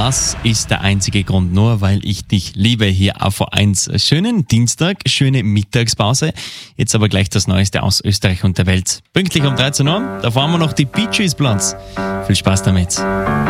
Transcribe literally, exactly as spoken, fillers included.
Das ist der einzige Grund, nur weil ich dich liebe hier auf V eins. Schönen Dienstag, schöne Mittagspause. Jetzt aber gleich das Neueste aus Österreich und der Welt. Pünktlich um dreizehn Uhr, da fahren wir noch die Bee Gees Platz. Viel Spaß damit.